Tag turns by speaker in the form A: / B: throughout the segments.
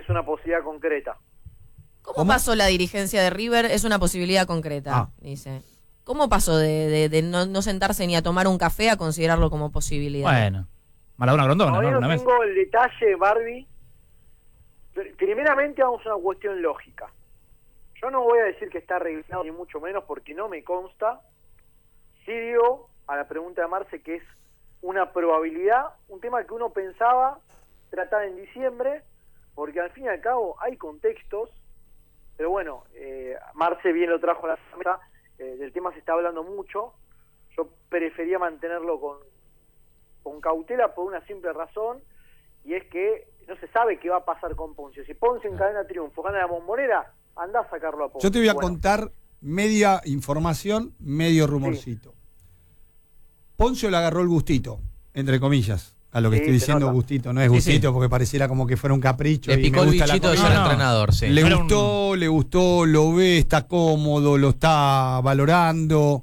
A: es una posibilidad concreta.
B: ¿Cómo pasó la dirigencia de River? Es una posibilidad concreta, dice. ¿Cómo pasó de no sentarse ni a tomar un café a considerarlo como posibilidad?
C: Bueno, Maradona Grondona, ¿no?
A: Todavía
C: Una
A: no
C: vez.
A: tengo el detalle, Barbie. Primeramente vamos a una cuestión lógica. Yo no voy a decir que está arreglado, ni mucho menos, porque no me consta. Sí digo a la pregunta de Marce que es una probabilidad, un tema que uno pensaba tratar en diciembre, porque al fin y al cabo hay contextos, pero bueno, Marce bien lo trajo a la mesa, del tema se está hablando mucho. Yo prefería mantenerlo con cautela por una simple razón, y es que no se sabe qué va a pasar con Poncio. Si Poncio encadena triunfo, gana la Bombonera, anda a sacarlo a Poncio.
D: Yo te voy a contar media información, medio rumorcito. Sí. Poncio le agarró el gustito, entre comillas, a lo que estoy diciendo gustito. No es gustito porque pareciera como que fuera un capricho.
E: Le picó el bichito de ser entrenador, sí.
D: Le gustó, lo ve, está cómodo, lo está valorando.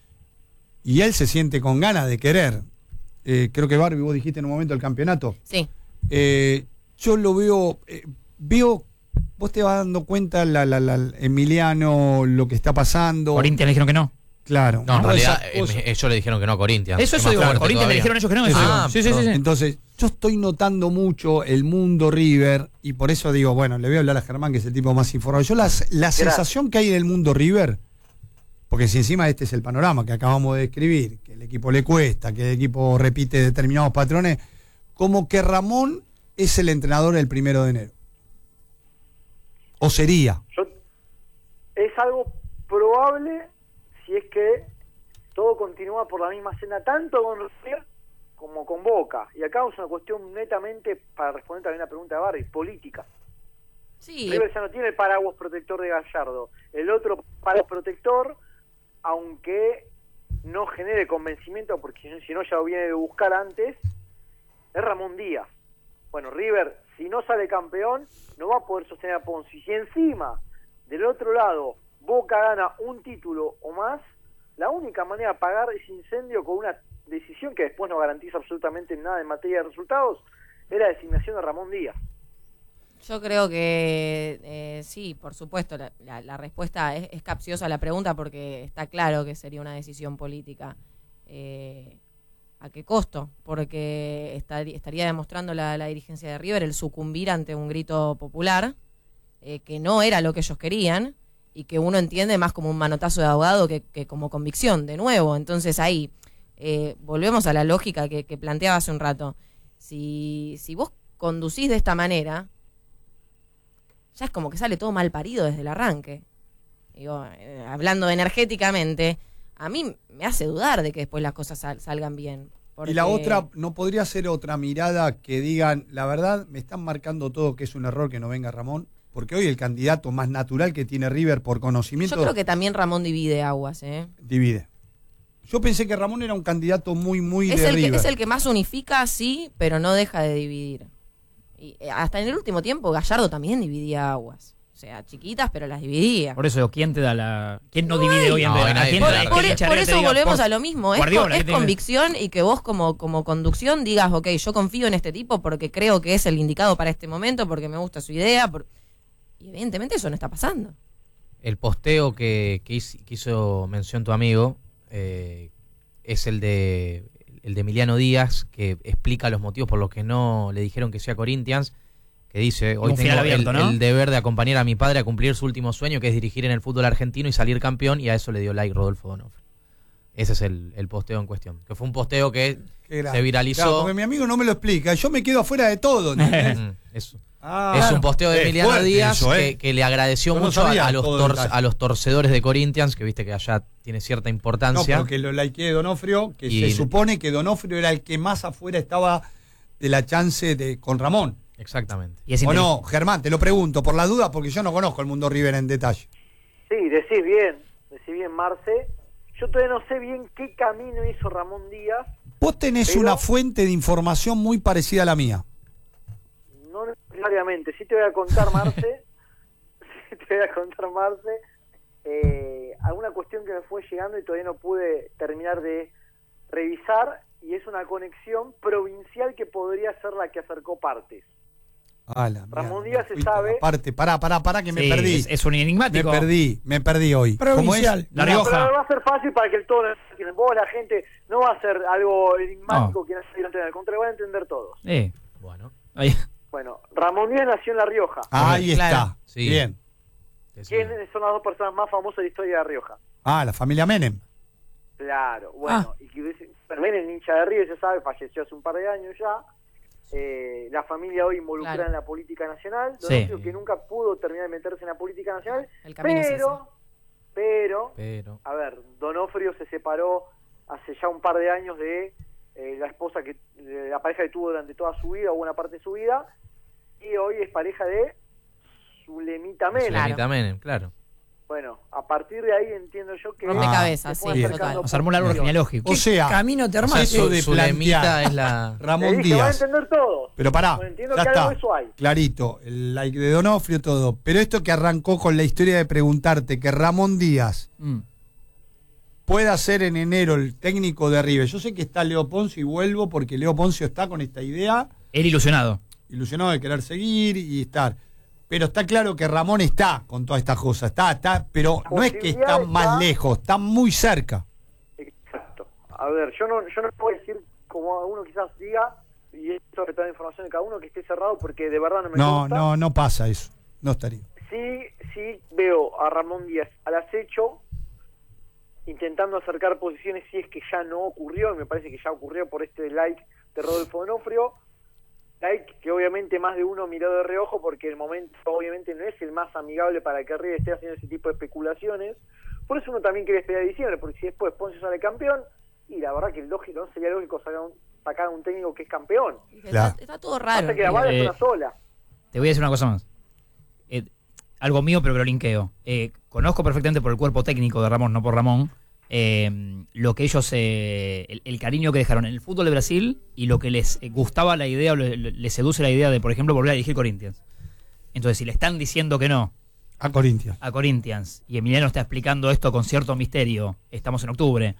D: Y él se siente con ganas de querer. Creo que Barbie, vos dijiste en un momento el campeonato.
B: Sí.
D: Yo lo veo, vos te vas dando cuenta, Emiliano, lo que está pasando.
C: Corinthians le dijeron que no.
D: Claro.
E: No, en realidad ellos le dijeron que no a Corinthians.
C: Eso digo, Corinthians le dijeron ellos que no. Sí.
D: Entonces, yo estoy notando mucho el mundo River, y por eso digo, bueno, le voy a hablar a Germán, que es el tipo más informado. Yo la sensación que hay en el mundo River, porque si encima este es el panorama que acabamos de describir, que el equipo le cuesta, que el equipo repite determinados patrones, como que Ramón es el entrenador el 1 de enero. ¿O sería?
A: Es algo probable si es que todo continúa por la misma senda, tanto con River como con Boca. Y acá es una cuestión netamente, para responder también a la pregunta de Barry, política.
B: Sí.
A: River ya no tiene el paraguas protector de Gallardo. El otro paraguas protector, aunque no genere convencimiento, porque si no ya lo viene de buscar antes, es Ramón Díaz. Bueno, River, si no sale campeón, no va a poder sostener a Ponzi. Si encima, del otro lado, Boca gana un título o más, la única manera de apagar ese incendio con una decisión que después no garantiza absolutamente nada en materia de resultados, es la designación de Ramón Díaz.
B: Yo creo que sí, por supuesto, la respuesta es capciosa a la pregunta, porque está claro que sería una decisión política. ¿A qué costo? Porque estaría demostrando la dirigencia de River el sucumbir ante un grito popular, que no era lo que ellos querían, y que uno entiende más como un manotazo de ahogado que como convicción, de nuevo. Entonces ahí volvemos a la lógica que planteaba hace un rato. Si vos conducís de esta manera, ya es como que sale todo mal parido desde el arranque. Digo, hablando energéticamente, a mí me hace dudar de que después las cosas salgan bien. Porque...
D: Y la otra, ¿no podría ser otra mirada que digan, la verdad, me están marcando todo que es un error que no venga Ramón? Porque hoy el candidato más natural que tiene River por conocimiento...
B: Yo creo que también Ramón divide aguas,
D: Divide. Yo pensé que Ramón era un candidato muy de River.
B: Es el que más unifica, sí, pero no deja de dividir. Y hasta en el último tiempo Gallardo también dividía aguas. O sea, chiquitas, pero las dividía.
C: Por eso, ¿quién te da ¿quién no divide hoy en día?
B: Por eso volvemos a lo mismo. Es convicción, y que vos como conducción digas, ok, yo confío en este tipo porque creo que es el indicado para este momento, porque me gusta su idea. Y evidentemente eso no está pasando.
E: El posteo que hizo mención tu amigo es el de Emiliano Díaz, que explica los motivos por los que no le dijeron que sea Corinthians, que dice, hoy tengo abierto, el deber de acompañar a mi padre a cumplir su último sueño, que es dirigir en el fútbol argentino y salir campeón, y a eso le dio like Rodolfo Donofrio. Ese es el posteo en cuestión, que fue un posteo que se viralizó.
D: Claro, porque mi amigo no me lo explica, yo me quedo afuera de todo.
E: Eso. Es un posteo de Emiliano Díaz que le agradeció mucho a los torcedores de Corinthians, que viste que allá tiene cierta importancia.
D: No, porque lo likeé Donofrio, que se supone que Donofrio era el que más afuera estaba de la chance con Ramón.
E: Exactamente.
D: ¿O no, Germán? Te lo pregunto por la duda, porque yo no conozco el mundo River en detalle.
A: Sí, decís bien, Marce. Yo todavía no sé bien qué camino hizo Ramón Díaz.
D: Vos tenés una fuente de información muy parecida a la mía.
A: No necesariamente, sí te voy a contar, Marce. Alguna cuestión que me fue llegando y todavía no pude terminar de revisar, y es una conexión provincial que podría ser la que acercó partes. Ramón Díaz se sabe.
D: Aparte, pará, que me perdí.
C: Es un enigmático.
D: Me perdí hoy.
F: Provincial.
D: ¿Cómo es?
C: La Rioja.
A: Pero va a ser fácil para que todo vos, la gente, no va a ser algo enigmático que no se entender. Al contrario, van a entender todos.
E: Bueno.
C: Ahí.
A: Bueno, Ramón Díaz nació en La Rioja.
D: Ahí
E: Claro.
D: está.
E: Sí.
D: Bien.
A: ¿Quiénes son las dos personas más famosas de la historia de La Rioja?
D: La familia Menem.
A: Claro, bueno, y que Menem, hincha de River, se sabe, falleció hace un par de años ya. La familia hoy involucrada en la política nacional. Donofrio, que nunca pudo terminar de meterse en la política nacional.
B: El camino es ese.
A: Pero, a ver, Donofrio se separó hace ya un par de años de la esposa, de la pareja que tuvo durante toda su vida, o buena parte de su vida, y hoy es pareja de Zulemita Menem.
E: Zulemita Menem, claro.
A: Bueno, a partir de ahí entiendo yo que...
B: Rompecabezas,
A: se puede
B: sí,
A: hacer
B: total.
A: cambio
C: Nos armó un árbol genealógico.
D: O sea,
F: Camino termal.
D: eso de
E: Zulemita
D: plantear
E: es la...
D: Ramón
A: van a
D: Díaz.
A: entender todos.
D: Pero pará,
A: Bueno, entiendo
D: ya
A: que
D: está.
A: algo de eso hay.
D: Clarito, el like de Donofrio, todo. Pero esto que arrancó con la historia de preguntarte que Ramón Díaz pueda ser en enero el técnico de River. Yo sé que está Leo Poncio y vuelvo porque Leo Poncio está con esta idea.
C: Él ilusionado.
D: Ilusionado de querer seguir y estar. Pero está claro que Ramón está con todas estas cosas. Está, pero no es que está más lejos, está muy cerca.
A: Exacto. A ver, yo no puedo decir, como uno quizás diga, y esto que toda la información de cada uno, que esté cerrado, porque de verdad no me consta.
D: No pasa eso. No estaría.
A: Sí veo a Ramón Díaz al acecho, intentando acercar posiciones si es que ya no ocurrió, y me parece que ya ocurrió por este like de Rodolfo Donofrio. Like que obviamente más de uno miró de reojo porque el momento obviamente no es el más amigable para que River esté haciendo ese tipo de especulaciones. Por eso uno también quiere esperar diciembre, porque si después Poncio sale campeón, y la verdad que el lógico, no sería lógico sacar a un técnico que es campeón.
D: Claro.
B: Está todo raro.
A: Hasta que la bala es una sola.
C: Te voy a decir una cosa más. Algo mío, pero que lo linkeo. Conozco perfectamente por el cuerpo técnico de Ramón, no por Ramón, lo que ellos, el cariño que dejaron en el fútbol de Brasil y lo que les gustaba la idea, o les seduce la idea de, por ejemplo, volver a dirigir Corinthians. Entonces, si le están diciendo que no
D: A Corinthians.
C: y Emiliano está explicando esto con cierto misterio, estamos en octubre,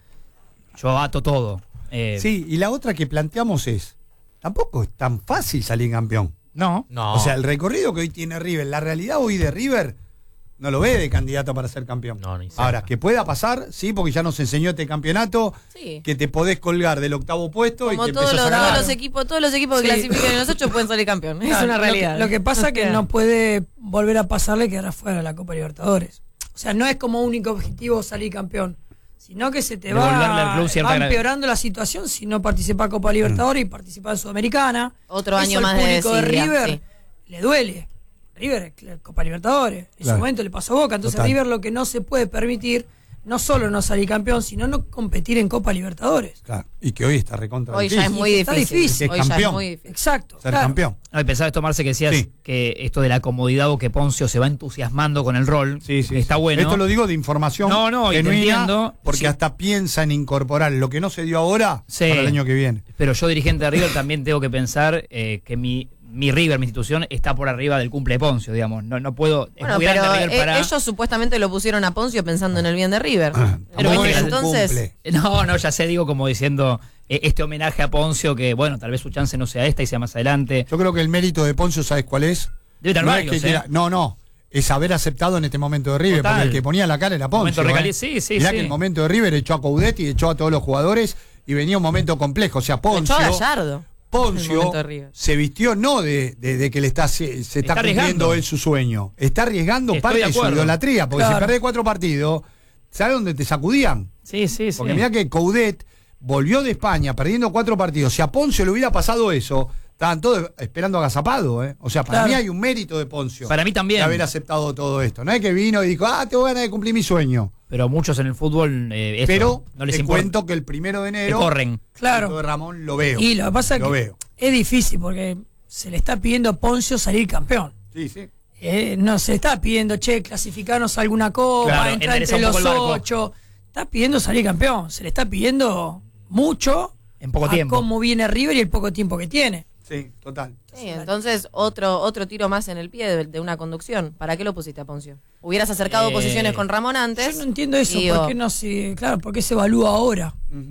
C: yo ato todo.
D: Sí, y la otra que planteamos es, tampoco es tan fácil salir campeón.
C: No.
D: O sea, el recorrido que hoy tiene River, la realidad hoy de River no lo ve de candidato para ser campeón.
E: No, ni cerca.
D: Ahora, que pueda pasar, sí, porque ya nos enseñó este campeonato,
B: Sí.
D: que te podés colgar del octavo puesto y
B: Como
D: que
B: todos
D: empezás a ganar.
B: los equipos que
F: Sí.
B: clasifican en los 8 pueden salir campeón. Es
F: Claro,
B: una realidad.
F: Lo que pasa es que
B: O sea,
F: no puede volver a pasarle quedar afuera de la Copa Libertadores. O sea, no es como único objetivo salir campeón, sino que se te
C: Devolverle al club
F: va
C: cierta
F: empeorando la situación si no participa en Copa Libertadores y participa en Sudamericana.
B: Otro
F: Eso
B: año
F: al
B: más de
F: público de
B: desidia,
F: River
B: sí.
F: le duele. River, Copa Libertadores. En
D: Claro.
F: su momento le pasó a Boca. Entonces
D: Total.
F: River lo que no se puede permitir, no solo no salir campeón, sino no competir en Copa Libertadores.
D: Claro, y que hoy está recontra
B: Hoy ya es
D: difícil.
B: muy
F: Está
B: difícil.
F: difícil.
B: Hoy ya es
D: Campeón.
B: muy difícil.
F: Exacto.
D: Ser
F: claro.
D: campeón.
C: No, pensaba esto, Marce, que decías
D: Sí.
C: que esto de la comodidad o que Poncio se va entusiasmando con el rol, está bueno.
D: Esto lo digo de información
C: No, y te
D: genuina,
C: entiendo.
D: porque
C: Sí.
D: hasta piensa en incorporar lo que no se dio ahora
C: Sí.
D: para el año que viene.
C: Pero yo, dirigente de River, también tengo que pensar que mi River, mi institución, está por arriba del cumple de Poncio, digamos. No puedo... Es
B: Bueno,
C: muy grande
B: pero
C: River para...
B: ellos supuestamente lo pusieron a Poncio pensando en el bien de River.
C: Pero
D: Como
C: viste
D: es
C: que
D: un
B: entonces,
D: cumple.
C: No, ya sé, digo como diciendo este homenaje a Poncio que, bueno, tal vez su chance no sea esta y sea más adelante.
D: Yo creo que el mérito de Poncio, ¿sabes cuál es?
C: Debe tener
D: No
C: varios,
D: es que quiera- no, es haber aceptado en este momento de River,
C: Total.
D: porque el que ponía la cara era Poncio.
C: Momento recaliente, sí,
D: Mirá
C: sí.
D: que el momento de River echó a Coudet y echó a todos los jugadores y venía un momento complejo. O sea, Poncio,
B: echó a Gallardo. El
D: Poncio
B: momento de River.
D: se vistió no de que le está, se está
C: Está
D: cumpliendo
C: arriesgando.
D: él su sueño. Está arriesgando
C: Estoy
D: parte
C: de
D: de su
C: acuerdo.
D: idolatría, porque
F: Claro.
D: si perdés 4 partidos, ¿sabes dónde te sacudían?
C: Sí.
D: Porque mirá que Coudet volvió de España perdiendo 4 partidos. Si a Poncio le hubiera pasado eso, estaban todos esperando agazapado, ¿eh? O sea, para
F: Claro.
D: mí hay un mérito de Poncio.
C: Para mí también.
D: De haber aceptado todo esto. No es que vino y dijo, tengo ganas de cumplir mi sueño.
C: Pero muchos en el fútbol, eso,
D: Pero
C: no les
D: te
C: importa.
D: cuento que el 1 de
C: Te
D: enero,
C: corren.
F: Claro.
D: lo de Ramón lo veo.
F: Y lo que pasa es
D: Lo
F: que
D: veo.
F: es difícil porque se le está pidiendo a Poncio salir campeón.
D: Sí, sí.
F: No se está pidiendo, clasificarnos a alguna copa,
C: Claro,
F: entrar
C: endereza
F: entre
C: un
F: los
C: poco el barco.
F: 8. Está pidiendo salir campeón. Se le está pidiendo mucho
C: En poco
F: a
C: tiempo.
F: cómo viene River y el poco tiempo que tiene.
D: Sí, total.
B: Sí, entonces otro tiro más en el pie de una conducción. ¿Para qué lo pusiste a Poncio? Hubieras acercado posiciones con Ramón antes.
F: Yo no entiendo eso.
B: y digo,
F: ¿Por qué no se, claro, por qué se evalúa ahora?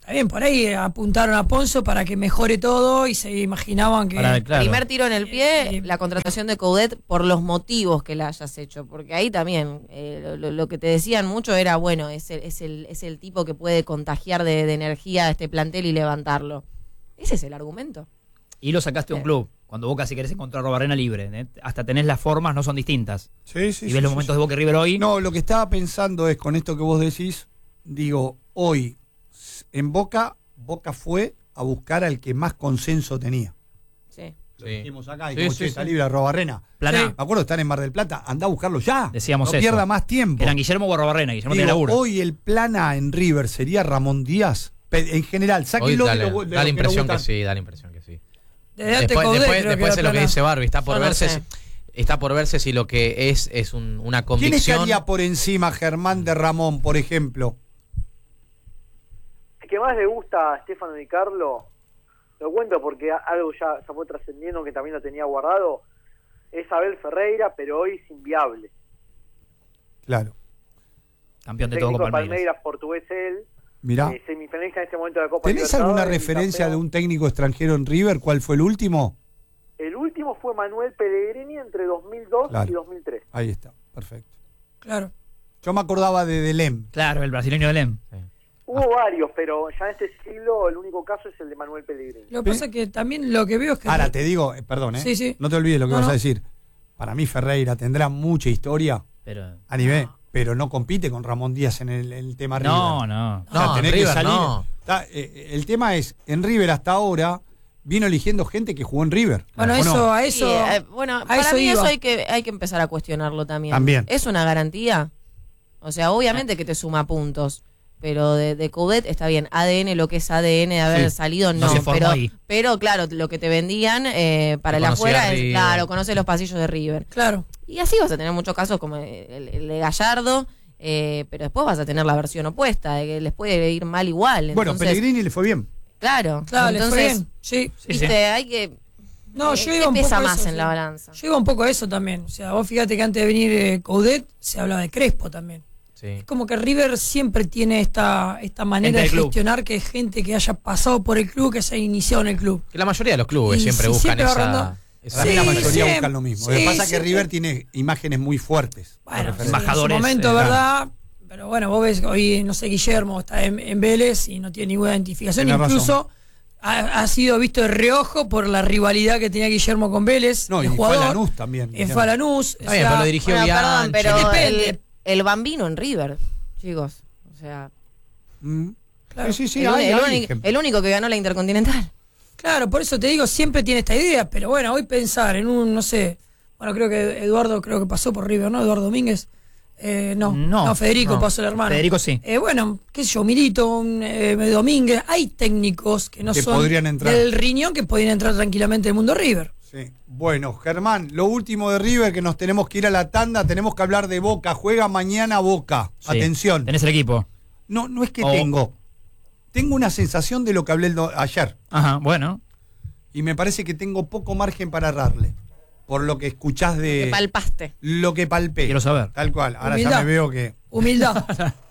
F: Está bien, por ahí apuntaron a Ponzo para que mejore todo y se imaginaban que...
B: Primer tiro en el pie, la contratación de Coudet por los motivos que la hayas hecho. Porque ahí también lo que te decían mucho era, bueno, es el tipo que puede contagiar de energía a este plantel y levantarlo. Ese es el argumento.
C: Y lo sacaste de un club. Cuando Boca, si querés encontrar a Robarrena libre, hasta tenés las formas, no son distintas.
D: Sí,
C: y ves los momentos de Boca y River hoy.
D: No, lo que estaba pensando es, con esto que vos decís, digo, hoy en Boca fue a buscar al que más consenso tenía.
B: Sí.
D: Lo dijimos acá, y
E: Sí,
D: como
E: sí,
D: está
E: sí.
D: libre a Robarrena.
C: Plan A.
D: Me acuerdo de estar en Mar del Plata, anda a buscarlo ya.
C: Decíamos
D: no
C: eso.
D: pierda más tiempo.
C: Eran Guillermo o Robarrena. Guillermo
D: Digo,
C: tiene laburo.
D: hoy el plan A en River sería Ramón Díaz. En general,
E: Hoy
D: sáquenlo
E: da
D: de lo
E: la impresión que
D: gustan.
E: sí, da la impresión que sí.
F: Desde antes Coudet, creo
E: Después
F: que
E: de lo que
F: era
E: dice Barbie, está por
B: Yo no
E: verse
B: sé.
E: está por verse si lo que es una
D: ¿Quién
E: convicción.
D: estaría por encima, Germán, de Ramón, por ejemplo?
A: El que más le gusta a Stefano Di Carlo, lo cuento porque algo ya se fue trascendiendo, que también lo tenía guardado, es Abel Ferreira, pero hoy es inviable.
D: Claro.
C: Campeón de todo
A: Técnico
C: con
A: de
C: Palmeiras.
A: Palmeiras, portugués él,
D: Mirá.
A: semifinalista en este momento de la Copa
D: ¿Tenés alguna
A: Libertadores,
D: referencia de
A: campeón.
D: un técnico extranjero en River? ¿Cuál fue el último?
A: El último fue Manuel Pellegrini entre 2002
D: Claro.
A: y 2003.
D: Ahí está, perfecto.
F: Claro.
D: Yo me acordaba de Delem.
C: Claro, el brasileño de Lem.
E: Sí.
A: Hubo varios, pero ya en este siglo el único caso es el de Manuel Pellegrini.
F: Lo que pasa es que también lo que veo es que...
D: Ahora te digo, perdón,
F: Sí, sí.
D: no te olvides lo que
F: No,
D: vas
F: no.
D: a decir. Para mí Ferreira tendrá mucha historia
C: Pero.
D: a nivel, pero no compite con Ramón Díaz en el tema River.
C: No, no.
D: O sea,
E: No,
D: tenés
E: en
D: que
E: River
D: salir.
E: no.
D: El tema es, en River hasta ahora vino eligiendo gente que jugó en River.
F: Bueno,
D: ¿o
F: eso,
D: no?
F: a eso...
B: Sí, bueno,
F: a
B: para
F: eso
B: mí
F: iba.
B: eso hay que empezar a cuestionarlo también.
D: También.
B: ¿Es una garantía? O sea, obviamente que te suma puntos. Pero de Coudet está bien. ADN, lo que es ADN de haber
D: Sí.
B: salido,
C: No
B: no.
C: se formó ahí.
B: Pero claro, lo que te vendían para el
E: Conocía
B: afuera
E: a
B: es,
E: River.
B: claro, conoce los pasillos de River.
F: Claro.
B: Y así vas a tener muchos casos como el de Gallardo, pero después vas a tener la versión opuesta, de que les puede ir mal igual.
D: Bueno,
B: Entonces,
D: Pellegrini le fue bien.
B: Claro,
F: Claro, le fue
B: entonces,
F: bien. Sí.
C: Sí,
B: viste,
C: sí.
B: hay que...
F: No, yo
B: ¿qué
F: iba un
B: pesa
F: poco a
B: más
F: eso,
B: en
F: sí.
B: la balanza?
F: Yo iba un poco a eso también. O sea, vos fíjate que antes de venir Coudet se hablaba de Crespo también.
E: Sí.
F: Es como que River siempre tiene esta manera
C: Gente
F: de
C: del club.
F: gestionar que es gente que haya pasado por el club, que se ha iniciado en el club.
E: Que la mayoría de los clubes
F: Y
E: siempre
F: si
E: buscan
F: siempre va
E: esa.
F: rondando-
D: Para mí la
F: Sí,
D: mayoría
F: siempre.
D: buscan lo mismo. Lo que
F: Sí,
D: pasa es que
F: siempre.
D: River tiene imágenes muy fuertes. de
F: Bueno,
D: referencia.
C: Embajadores,
F: en su momento,
C: claro.
F: ¿verdad? Pero bueno, vos ves, hoy, no sé, Guillermo está en Vélez y no tiene ninguna identificación.
D: Tenés
F: Incluso ha sido visto de reojo por la rivalidad que tenía Guillermo con Vélez.
D: No, y
F: el
D: fue a
F: jugador.
D: Lanús también.
F: Fue a Lanús.
E: Está bien, pero lo dirigió
B: Bueno,
E: Bianchi.
B: perdón, pero
F: Depende.
B: el Bambino en River, chicos. O sea,
F: Claro.
D: Sí, sí,
B: el,
D: hay
B: único,
D: ejemplos.
B: el único que ganó la Intercontinental.
F: Claro, por eso te digo, siempre tiene esta idea, pero bueno, hoy pensar en un, no sé, bueno, creo que Eduardo pasó por River, ¿no? Eduardo Domínguez. No, Federico
C: no.
F: pasó el hermano.
C: Federico sí.
F: Bueno, qué sé yo, Milito, Domínguez, hay técnicos que no
D: Que
F: son
D: podrían entrar.
F: del riñón que podrían entrar tranquilamente al mundo River.
D: Sí. Bueno, Germán, lo último de River, que nos tenemos que ir a la tanda, tenemos que hablar de Boca. Juega mañana Boca.
C: Sí.
D: Atención.
C: Tenés el equipo.
D: No es que
C: Oh.
D: tengo una sensación de lo que hablé ayer.
C: Ajá, bueno.
D: Y me parece que tengo poco margen para errarle. Por lo que escuchás de
B: Que palpaste.
D: lo que palpé.
C: Quiero saber.
D: Tal cual. Ahora
F: Humildad.
D: ya me veo que
F: Humildad.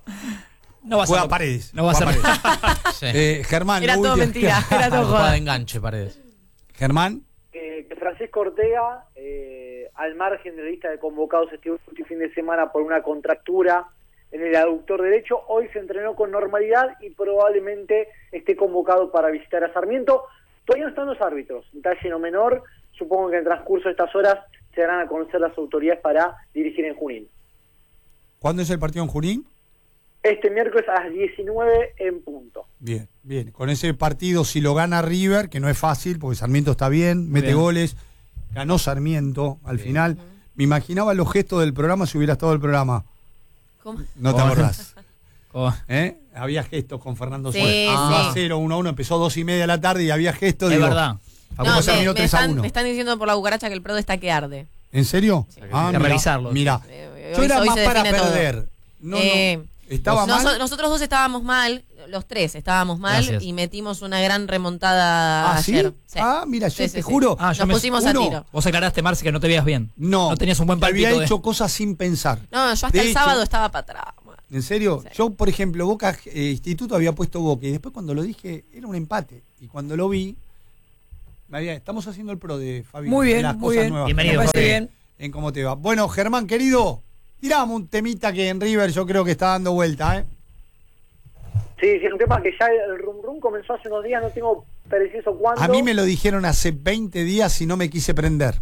C: No vas
D: juega
C: a
D: Paredes.
C: No vas a
D: Juega Paredes.
E: Sí.
D: Germán,
B: Era
D: lo
B: todo
D: último-
B: mentira, era todo
E: Jugada de
B: joda.
E: enganche, Paredes.
D: Germán,
A: Que Francisco Ortega, al margen de la lista de convocados este fin de semana por una contractura en el aductor derecho, hoy se entrenó con normalidad y probablemente esté convocado para visitar a Sarmiento. Todavía no están los árbitros, detalle no menor, supongo que en el transcurso de estas horas se darán a conocer las autoridades para dirigir en Junín.
D: ¿cuándo es el partido en Junín?
A: Este miércoles a las 19 en punto.
D: Bien, bien. Con ese partido, si lo gana River, que no es fácil, porque Sarmiento está bien, mete
C: bien.
D: goles, ganó Sarmiento al final. Me imaginaba los gestos del programa si hubiera estado el programa.
B: ¿Cómo?
D: No te
C: Oh.
D: acordás.
C: Oh,
D: Había gestos con Fernando
B: Sí,
D: Suárez.
B: sí.
D: 1-0, 1-1, empezó 2:30 de la tarde y había gestos.
C: es
D: digo,
C: verdad.
D: Facundo
B: No,
D: Sarmiento
B: me
D: 3-1.
B: me están diciendo por la cucaracha que el Prado está que arde.
D: ¿En serio?
C: Hay que revisarlo.
D: Mira, yo
B: Hoy-
D: era
B: hoy
D: más
B: se
D: para
B: define todo.
D: perder. No,
B: Eh,
D: no. Estaba mal.
B: Nosotros dos estábamos mal, los tres estábamos mal
C: Gracias.
B: y metimos una gran remontada
D: ¿Ah, sí?
B: ayer. Sí.
D: Mira, yo
B: Sí,
D: te
B: sí, sí.
D: juro.
C: Ah, yo
B: Nos pusimos a
D: uno-
B: tiro.
C: Vos aclaraste, Marce, que no te veías bien.
D: No,
C: No tenías un buen
D: había
C: palpito.
D: hecho cosas sin pensar.
B: No, yo hasta
D: De
B: el
D: hecho,
B: sábado estaba para atrás.
D: ¿En serio?
B: Sí.
D: Yo, por ejemplo, Boca Instituto había puesto Boca y después cuando lo dije era un empate. Y cuando lo vi, estamos haciendo el pro de Fabi.
F: Muy bien,
D: las
F: muy
D: cosas
F: bien.
D: nuevas.
C: Bienvenido,
F: Me parece
C: Jorge.
F: bien.
D: En cómo te va. Bueno, Germán, querido, tiramos un temita que en River yo creo que está dando vuelta, ¿eh?
A: Sí, es un tema que ya el rum comenzó hace unos días, no tengo preciso cuándo.
D: A mí me lo dijeron hace 20 días y no me quise prender.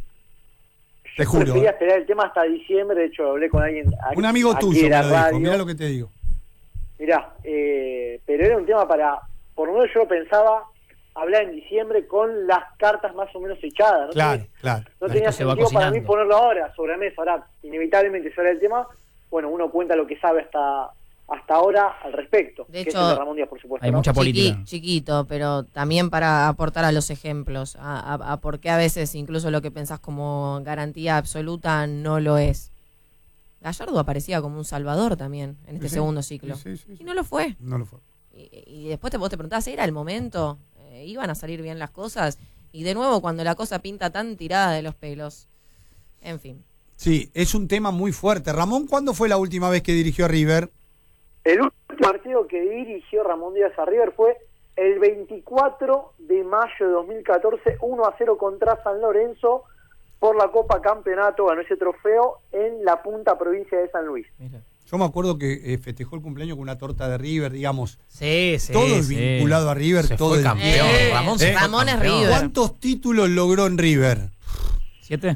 D: Te
A: Yo
D: juro.
A: prefería esperar el tema hasta diciembre, de hecho hablé con alguien aquí,
D: Un amigo
A: aquí
D: tuyo
A: de
D: me
A: la
D: lo dijo,
A: radio.
D: mirá lo que te digo.
A: Mirá, pero era un tema para, por lo menos yo lo pensaba, hablar en diciembre con las cartas más o menos echadas. ¿No?
D: Claro, claro.
A: No tenía
C: Esto se va
A: sentido para mí
C: cocinando.
A: ponerlo ahora sobre la mesa. Ahora, inevitablemente se habla del tema. Bueno, uno cuenta lo que sabe hasta ahora al respecto.
B: De
A: que
B: hecho,
A: es el de Ramón Díaz, por supuesto.
C: hay
A: ¿no?
C: mucha política.
B: Chiquito, pero también para aportar a los ejemplos, a por qué a veces incluso lo que pensás como garantía absoluta no lo es. Gallardo aparecía como un salvador también en este
D: Sí,
B: segundo ciclo.
D: sí.
B: Y no lo fue.
D: No lo fue.
B: Y después vos te preguntás, ¿era el momento? ¿Iban a salir bien las cosas? Y de nuevo, cuando la cosa pinta tan tirada de los pelos. En fin.
D: Sí, es un tema muy fuerte. Ramón, ¿cuándo fue la última vez que dirigió a River?
A: El último partido que dirigió Ramón Díaz a River fue el 24 de mayo de 2014, 1-0 contra San Lorenzo por la Copa Campeonato. Ganó ese trofeo en la punta provincia de San Luis.
C: Mira.
D: Yo me acuerdo que festejó el cumpleaños con una torta de River, digamos.
C: Sí, sí.
D: Todo es
C: sí.
D: vinculado a River,
E: Se
D: todo
E: fue
D: es
E: campeón. Ramón se fue
B: Ramón es
E: campeón.
B: River.
D: ¿Cuántos títulos logró en River?
C: 7.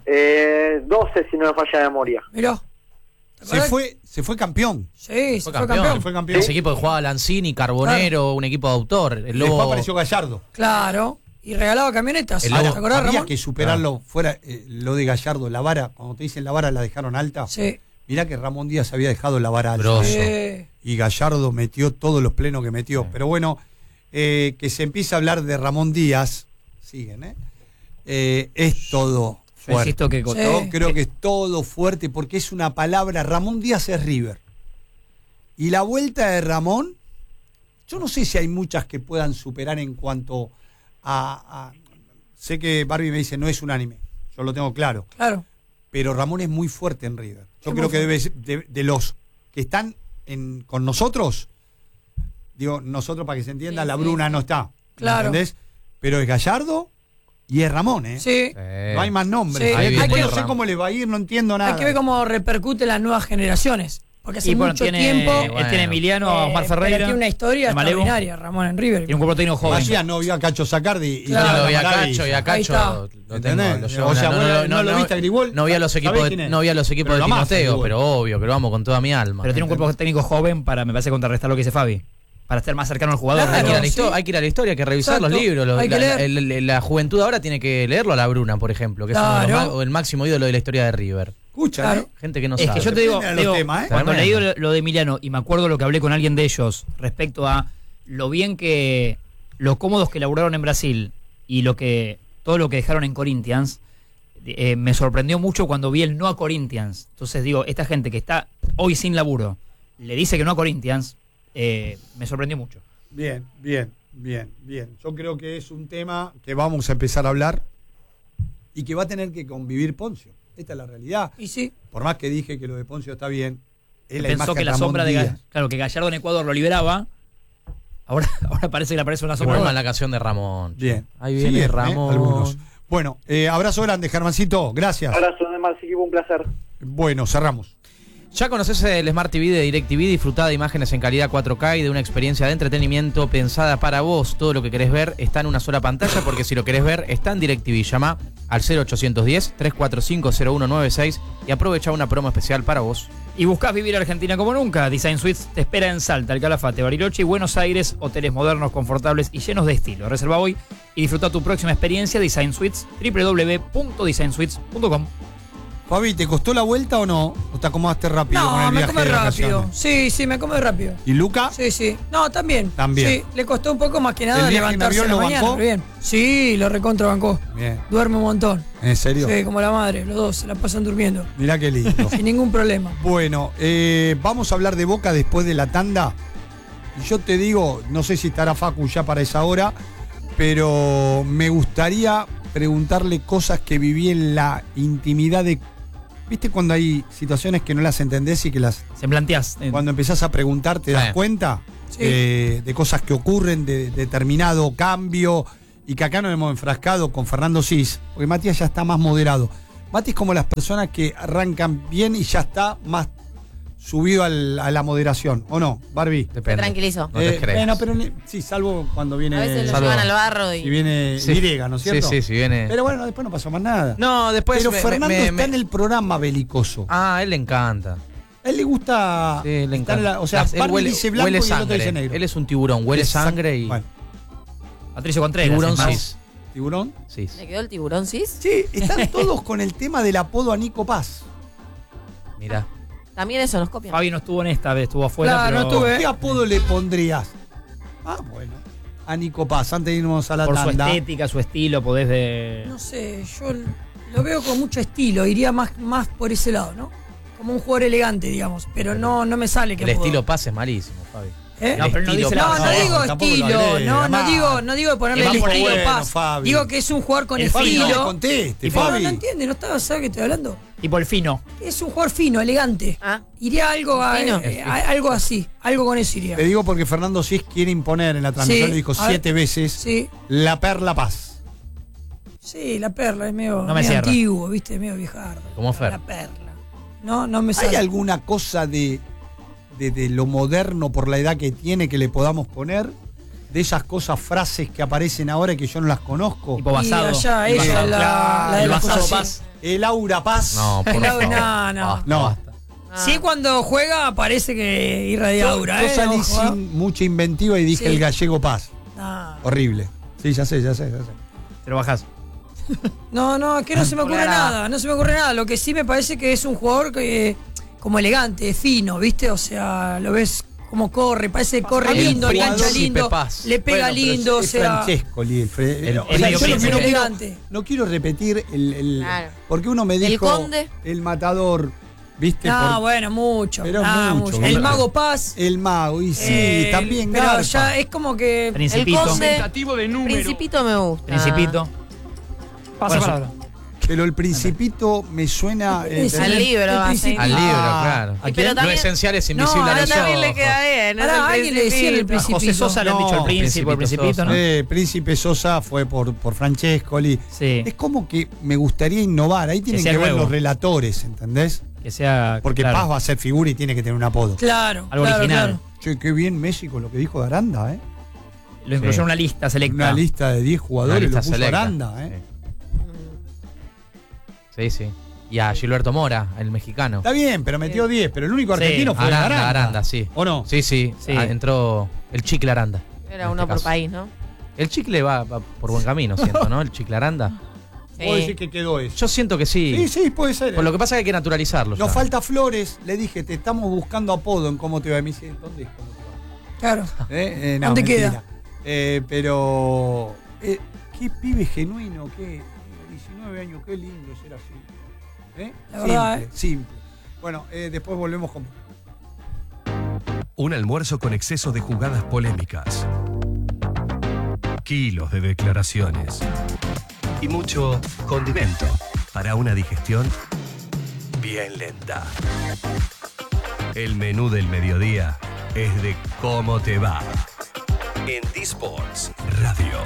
A: 12 si no me falla la memoria.
F: Mirá. ¿Te acordás?
D: Se fue campeón.
F: Sí, se
E: Fue
F: fue
E: campeón.
F: campeón.
D: Fue campeón.
E: Ese equipo que jugaba Lanzini, Carbonero, un equipo de autor. El
D: Después
E: Lobo.
D: apareció Gallardo.
F: Claro. Y regalaba camionetas.
E: El
F: ¿Te
E: Lobo.
F: acordás,
D: Había
F: Ramón?
D: que superarlo. Fuera lo de Gallardo, la vara. Cuando te dicen la vara, la dejaron alta.
F: Sí.
D: Mirá que Ramón Díaz había dejado la vara alta.
E: Grosso.
F: Sí.
D: Y Gallardo metió todos los plenos que metió.
E: Sí.
D: Pero bueno, que se empiece a hablar de Ramón Díaz, siguen, es todo
C: Yo
D: fuerte.
C: insisto que
F: Sí.
D: Yo creo que es todo fuerte porque es una palabra. Ramón Díaz es River. Y la vuelta de Ramón, yo no sé si hay muchas que puedan superar en cuanto a sé que Barbie me dice no es unánime, yo lo tengo claro,
F: Claro.
D: pero Ramón es muy fuerte en River. Yo
F: Es
D: creo
F: muy
D: que debe ser de los que están con nosotros, digo nosotros para que se entienda,
B: Sí,
D: la
B: sí,
D: Bruna
B: sí.
D: no está,
F: Claro.
D: ¿entendés? Pero es Gallardo y es Ramón, ¿eh?
F: Sí.
D: No hay más nombres.
F: Sí,
E: ahí
D: Después
E: viene
D: no sé
E: Ramón.
D: cómo le va a ir, no entiendo nada.
F: Hay que ver cómo repercute en las nuevas generaciones. Porque hace
C: Y bueno,
F: mucho
C: tiene,
F: tiempo.
C: él tiene Emiliano, a Omar
F: pero
C: Ferreira.
F: tiene una historia
C: de Malevo.
F: extraordinaria, Ramón en River.
C: Tiene un cuerpo técnico joven.
D: Macías no vio a Cacho Sacardi y
F: Claro.
D: era
E: Yo lo vi a
D: una
E: Cacho
D: maravilla.
E: y a
F: Ahí
E: Cacho
F: está.
E: lo tengo.
D: ¿Entendés?
E: Lo llevo
D: O sea,
E: en la-
D: vos no lo viste a Gribol.
E: No vi a los
D: ¿Sabés
E: equipos
D: quién
E: de,
D: es?
E: no vi a los equipos
D: Pero
E: de
D: lo amás,
E: Timoteo,
D: Gribol.
E: pero obvio que lo amo con toda mi alma.
C: Pero tiene un cuerpo técnico joven para, me parece, contrarrestar lo que dice Fabi. Para estar más cercano al jugador.
F: Claro,
E: Hay que, ir a la
F: sí.
E: hay que ir a la historia, hay que revisar
F: Exacto.
E: los libros.
F: Hay que leer.
E: La juventud ahora tiene que leerlo a la Bruna, por ejemplo, que es
F: Claro.
E: uno de los el máximo ídolo de la historia de River.
D: Escucha,
F: Claro.
E: Gente que no
C: Es
E: sabe.
C: que yo te digo,
D: Depende de los temas, ¿eh?
C: cuando leí
E: Tremendo.
C: lo de Emiliano y me acuerdo lo que hablé con alguien de ellos respecto a lo bien que, lo cómodos que laburaron en Brasil y todo lo que dejaron en Corinthians, me sorprendió mucho cuando vi el no a Corinthians. Entonces digo, esta gente que está hoy sin laburo, le dice que no a Corinthians, me sorprendió mucho.
D: Bien. Yo creo que es un tema que vamos a empezar a hablar y que va a tener que convivir Poncio. Esta es la realidad.
F: Y sí.
D: Por más que dije que lo de Poncio está bien, es la
C: Pensó
D: imagen
C: que la
D: Ramón
C: sombra de
D: Díaz.
C: claro, que Gallardo en Ecuador lo liberaba. Ahora parece que le aparece una sombra.
E: Vuelvan a la canción de Ramón.
D: Bien.
E: Ahí viene
D: Siguen,
E: Ramón.
D: algunos. Bueno, abrazo grande, Germancito. Gracias.
A: Abrazo de más equipo, un placer.
D: Bueno, cerramos.
E: ¿Ya conoces el Smart TV de DirecTV? Disfrutá de imágenes en calidad 4K y de una experiencia de entretenimiento pensada para vos. Todo lo que querés ver está en una sola pantalla, porque si lo querés ver está en DirecTV. Llama al 0810-345-0196 y aprovecha una promo especial para vos.
C: Y buscás vivir Argentina como nunca. Design Suites te espera en Salta, El Calafate, Bariloche y Buenos Aires. Hoteles modernos, confortables y llenos de estilo. Reserva hoy y disfruta tu próxima experiencia. Design Suites, www.designsuites.com.
D: Fabi, ¿te costó la vuelta o no? ¿O te acomodaste rápido con
F: No,
D: el
F: me
D: viaje
F: come
D: de
F: rápido.
D: vacaciones?
F: Sí, me come rápido.
D: ¿Y Luca?
F: Sí. No, también.
D: También.
F: Sí, le costó un poco más que nada
D: ¿El viaje en
F: levantarse
D: avión
F: a la
D: lo
F: mañana.
D: bancó?
F: Pero bien. Sí, lo recontra bancó.
D: Bien.
F: Duerme un montón.
D: ¿En serio?
F: Sí, como la madre, los dos se la pasan durmiendo.
D: Mirá qué lindo.
F: Sin ningún problema.
D: Bueno, vamos a hablar de Boca después de la tanda. Y yo te digo, no sé si estará Facu ya para esa hora, pero me gustaría preguntarle cosas que viví en la intimidad de ¿Viste cuando hay situaciones que no las entendés y que las...
C: Se planteás.
D: Cuando empezás a preguntar te das cuenta de cosas que ocurren, de determinado cambio, y que acá nos hemos enfrascado con Fernando Sis, porque Matías ya está más moderado. Mati es como las personas que arrancan bien y ya está más subido a la moderación, ¿o no, Barbie?
B: Te tranquilizo.
E: No te creas.
D: Bueno, pero sí, salvo cuando viene...
B: A veces lo llevan al barro y...
D: Si viene griega, ¿no es cierto?
E: Sí, viene...
D: Pero bueno, después no pasó más nada.
E: No, después...
D: Pero Fernando está en el programa belicoso.
E: Ah, a él le encanta.
D: A él le gusta...
E: Sí, le encanta.
D: o sea, Barbie dice blanco y el otro dice negro.
E: Él es un tiburón, huele sangre y...
D: Bueno.
C: Patricio Contreras.
E: Tiburón Cis.
D: ¿Tiburón?
E: Sí.
B: ¿Le quedó el tiburón Cis?
D: Sí, están todos con el tema del apodo a Nico Paz.
E: Mirá.
B: También eso nos copian.
C: Fabi no estuvo en esta vez, estuvo afuera.
F: Claro,
C: pero...
F: no estuve.
D: ¿Qué apodo le pondrías? Ah, bueno. A Nico Paz, antes de irnos a la
C: Por
D: tanda.
C: su estética, su estilo, podés de...
F: No sé, yo lo veo con mucho estilo, iría más por ese lado, ¿no? Como un jugador elegante, digamos, pero no me sale que
E: El estilo Paz es malísimo, Fabi.
F: ¿Eh?
C: No, pero no dice la
F: No
C: palabra.
F: digo
D: tampoco lo
F: estilo,
D: agrede,
F: no
D: además.
F: digo de ponerle
C: Que va
F: el
C: por
F: estilo
C: ahí.
F: Paz.
D: Fabi.
F: Digo que es un jugador con
C: El
D: Fabi,
F: estilo.
D: no le conteste,
F: Pero
D: Fabi.
F: no entiende, no sabe qué estoy hablando.
C: Tipo el fino.
F: Es un jugador fino, elegante.
B: Ah.
F: Iría algo
B: Fino.
F: algo así, algo con eso iría.
D: Te digo porque Fernando Cis quiere imponer en la transmisión,
F: Sí,
D: lo dijo
F: a ver.
D: 7 veces,
F: Sí,
D: la Perla Paz.
F: sí, la perla es medio,
C: No me
F: medio
C: cierra.
F: antiguo, viste, medio viejardo.
E: Como Fer.
F: La perla. No me
D: ¿Hay
F: sale.
D: alguna cosa de lo moderno por la edad que tiene que le podamos poner? De esas cosas, frases que aparecen ahora y que yo no las conozco.
C: Tipo
F: Y
C: basado.
F: allá,
D: Basado.
F: ella, la de
C: El
F: las
C: basado
F: cosas
C: Paz.
D: El Aura Paz.
E: No, por
F: No,
E: favor.
F: no.
E: Basta,
D: No.
E: basta.
F: Sí, cuando juega parece que irradia aura,
D: Yo salí
F: Ojo, ¿eh?
D: sin mucha inventiva y dije
F: Sí.
D: el gallego Paz.
F: No.
D: Horrible. Sí, ya sé.
C: Te lo bajás.
F: No, es que no se me ocurre
B: Porque
F: nada, no se me ocurre nada. Lo que sí me parece que es un jugador que como elegante, fino, ¿viste? O sea, lo ves como corre, parece que corre
D: El
F: lindo,
D: jugador
F: engancha
E: Pipe
F: lindo,
E: Paz.
F: le pega
D: Bueno, pero
F: lindo, o
D: es
F: sea.
D: Francescoli,
C: El
D: o sea,
C: medio
D: yo
C: príncipe.
D: no quiero,
F: Elegante.
D: no quiero repetir el
B: Claro.
D: porque uno me
B: ¿El
D: dijo
B: conde?
D: el matador, ¿viste?
F: No,
D: Por-
F: bueno, mucho.
D: Pero
F: mucho. El
D: ¿verdad?
F: mago Paz.
D: El mago, y sí, también
F: Pero
D: garpa.
F: ya es como que.
C: Principito.
B: El conde, Principito me gusta.
C: Principito.
G: Pasa
C: Bueno,
G: palabra.
D: Pero el Principito me suena
F: Es
B: Al
F: el-
B: libro,
F: el
B: así.
F: Principito.
E: Al libro,
D: Ah,
E: claro.
D: ¿a
B: quién? Pero
E: Lo
B: también-
E: esencial es invisible
F: No,
E: a
F: pero
E: los
B: también le
E: ojos.
B: queda bien.
F: Pará,
B: es el
F: alguien le decía el
B: Principito.
C: A José Sosa le han dicho el
D: No,
C: príncipe, el
E: Principito
C: principito, ¿no?
D: Príncipe Sosa fue por Francescoli.
C: Sí.
D: Es como que me gustaría innovar. Ahí tienen
C: sea
D: que ver
C: nuevo.
D: los relatores, ¿entendés?
C: Que sea.
D: Porque
C: claro,
D: Paz va a ser figura y tiene que tener un apodo.
F: Claro.
C: algo
F: claro,
C: original.
F: claro.
D: Che, qué bien Messi con lo que dijo de Aranda, ¿eh?
C: Lo incluyó
E: Sí.
C: en una lista selecta.
D: Una lista de 10 jugadores
E: Una
D: lo
E: lista
D: puso
E: selecta.
D: Aranda, ¿eh?
E: Sí. Y a Gilberto Mora, el mexicano.
D: Está bien, pero metió 10, pero el único argentino
C: Sí,
D: fue Aranda.
E: Aranda, sí.
D: ¿O no?
E: Sí.
C: Sí.
E: Entró el chicle Aranda.
B: Era
E: en
B: uno
E: este
B: por
E: caso.
B: país, ¿no?
E: El chicle va por buen camino, siento, ¿no? El chicle Aranda.
D: ¿Puedo decir que quedó eso?
E: Yo siento que sí.
D: Sí, puede ser.
E: Por lo que pasa es que hay que naturalizarlo.
D: Nos
E: ya.
D: falta Flores. Le dije, te estamos buscando apodo en cómo te va. Y me dice, ¿dónde es cómo te va?
F: Claro.
D: No,
F: ¿Dónde
D: mentira. Pero qué pibe genuino, qué 19 años, qué lindo ser así.
F: La verdad,
D: simple. Bueno, después volvemos con...
H: Un almuerzo con exceso de jugadas polémicas. Kilos de declaraciones. Y mucho condimento para una digestión bien lenta. El menú del mediodía es de cómo te va. En D-Sports Radio.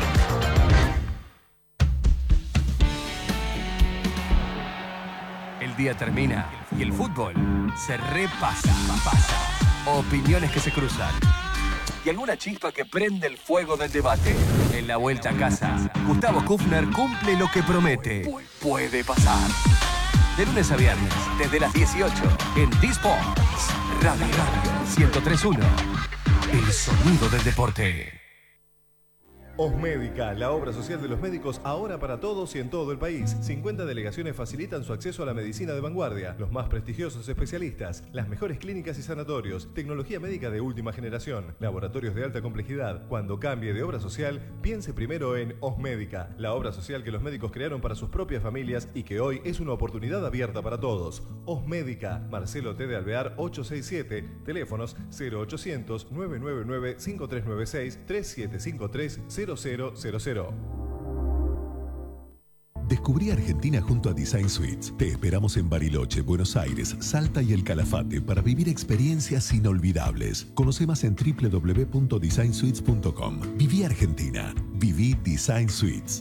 H: El día termina y el fútbol se repasa. Opiniones que se cruzan. Y alguna chispa que prende el fuego del debate. En la vuelta a casa, Gustavo Kufner cumple lo que promete. Puede pasar. De lunes a viernes, desde las 18, en D-Sports Radio 103.1. El sonido del deporte.
I: Osmédica, la obra social de los médicos ahora para todos y en todo el país. 50 delegaciones facilitan su acceso a la medicina de vanguardia, los más prestigiosos especialistas, las mejores clínicas y sanatorios, tecnología médica de última generación, laboratorios de alta complejidad. Cuando cambie de obra social, piense primero en Osmédica, la obra social que los médicos crearon para sus propias familias y que hoy es una oportunidad abierta para todos. Osmédica, Marcelo T. de Alvear 867, teléfonos 0800 999 5396 3753 0000.
H: Descubrí
G: Descubrí Argentina junto a Design Suites. Te esperamos en Bariloche, Buenos Aires, Salta y El Calafate para vivir experiencias inolvidables. Conoce más en www.designsuites.com. Viví Argentina. Viví Design Suites.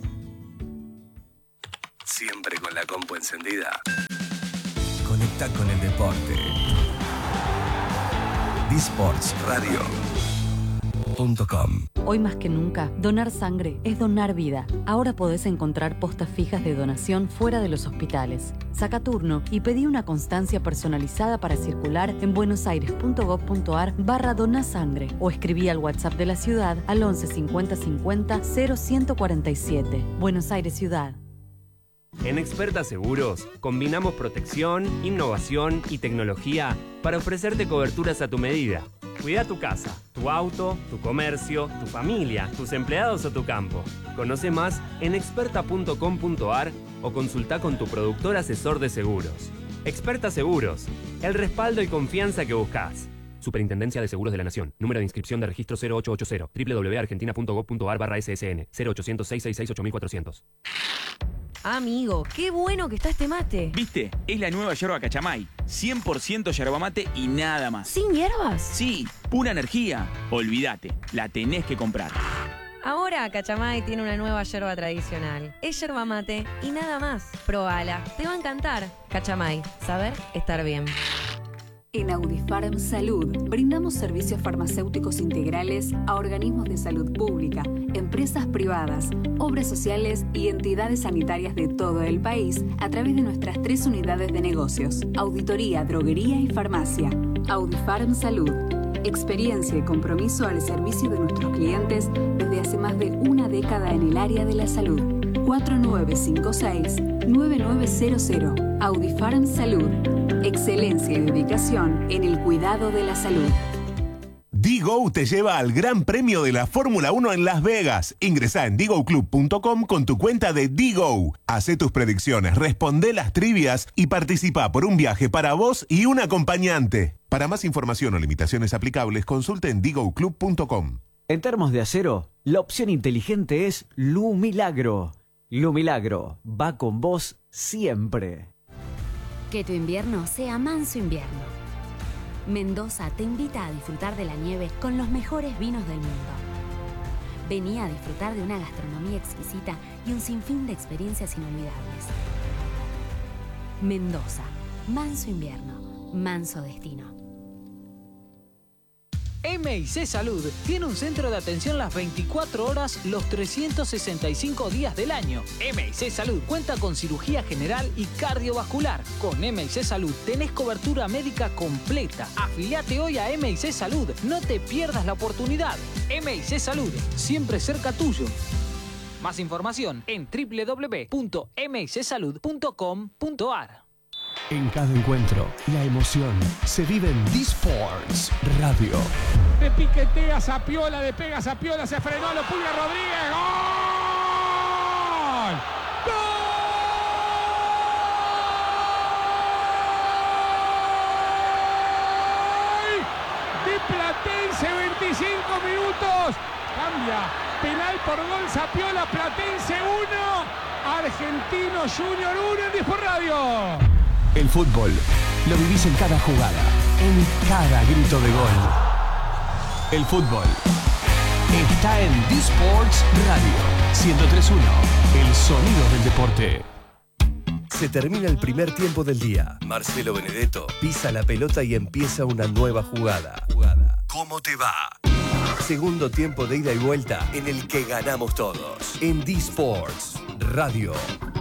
H: Siempre con la compu encendida. Conecta con el deporte. disportsradio.com.
J: Hoy más que nunca, donar sangre es donar vida. Ahora podés encontrar postas fijas de donación fuera de los hospitales. Saca turno y pedí una constancia personalizada para circular en buenosaires.gov.ar/donasangre o escribí al WhatsApp de la ciudad al 11 50 50 0147. Buenos Aires Ciudad.
K: En Experta Seguros, combinamos protección, innovación y tecnología para ofrecerte coberturas a tu medida. Cuida tu casa, tu auto, tu comercio, tu familia, tus empleados o tu campo. Conoce más en experta.com.ar o consulta con tu productor asesor de seguros. Experta Seguros, el respaldo y confianza que buscas. Superintendencia de Seguros de la Nación. Número de inscripción de registro 0880. www.argentina.gov.ar/ssn 0800 666 8400.
B: Amigo, qué bueno que está este mate.
L: ¿Viste? Es la nueva yerba Cachamay. 100% yerba mate y nada más.
B: ¿Sin hierbas?
L: Sí, pura energía. Olvídate, la tenés que comprar.
B: Ahora Cachamay tiene una nueva yerba tradicional. Es yerba mate y nada más. Probala, te va a encantar. Cachamay, saber estar bien.
J: En Audifarm Salud brindamos servicios farmacéuticos integrales a organismos de salud pública, empresas privadas, obras sociales y entidades sanitarias de todo el país a través de nuestras 3 unidades de negocios: auditoría, droguería y farmacia. Audifarm Salud. Experiencia y compromiso al servicio de nuestros clientes desde hace más de una década en el área de la salud. 4956-9900. Audifarm Salud. Excelencia y dedicación en el cuidado de la salud.
M: D-Go te lleva al Gran Premio de la Fórmula 1 en Las Vegas. Ingresá en digoclub.com con tu cuenta de D-Go. Hacé tus predicciones, responde las trivias y participa por un viaje para vos y un acompañante. Para más información o limitaciones aplicables, consulte en digoclub.com.
N: En Termos de Acero, la opción inteligente es Lumilagro. Lumilagro va con vos siempre.
O: Que tu invierno sea manso invierno. Mendoza te invita a disfrutar de la nieve con los mejores vinos del mundo. Vení a disfrutar de una gastronomía exquisita y un sinfín de experiencias inolvidables. Mendoza, manso invierno, manso destino.
P: MIC Salud tiene un centro de atención las 24 horas, los 365 días del año. MIC Salud cuenta con cirugía general y cardiovascular. Con MIC Salud tenés cobertura médica completa. Afiliate hoy a MIC Salud. No te pierdas la oportunidad. MIC Salud, siempre cerca tuyo. Más información en www.micsalud.com.ar.
H: En cada encuentro, la emoción se vive en D-Sports Radio.
Q: Le piquetea Zapiola, le pega Zapiola, se frenó, lo pulga Rodríguez. ¡Gol! ¡Gol! De Platense, 25 minutos. Cambia. Penal por gol, Zapiola, Platense 1. Argentino Junior 1 en D-Sports Radio.
H: El fútbol lo vivís en cada jugada, en cada grito de gol. El fútbol está en D-Sports Radio 103.1, el sonido del deporte.
R: Se termina el primer tiempo del día. Marcelo Benedetto pisa la pelota y empieza una nueva jugada. ¿Cómo te va? Segundo tiempo de ida y vuelta en el que ganamos todos. En D-Sports Radio.